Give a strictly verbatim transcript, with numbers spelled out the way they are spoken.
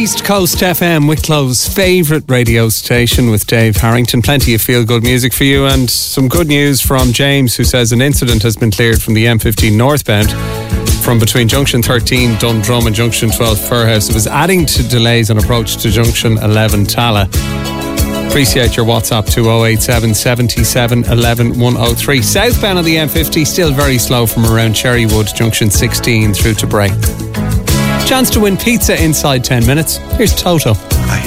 East Coast F M, Wicklow's favourite radio station, with Dave Harrington. Plenty of feel-good music for you, and some good news from James, who says an incident has been cleared from the M fifteen northbound from between Junction thirteen Dundrum and Junction twelve Firhouse. It was adding to delays on approach to Junction eleven Tala. Appreciate your WhatsApp to oh eight seven, seven seven, one one, one oh three. Southbound on the M fifty, still very slow from around Cherrywood, Junction sixteen through to Bray. Chance to win pizza inside ten minutes. Here's Toto.